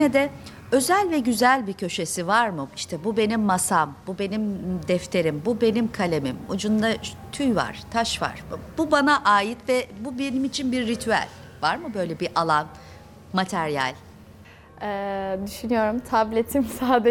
de özel ve güzel bir köşesi var mı? İşte bu benim masam, bu benim defterim, bu benim kalemim. Ucunda tüy var, taş var. Bu bana ait ve bu benim için bir ritüel. Var mı böyle bir alan, materyal? Düşünüyorum tabletim sadece.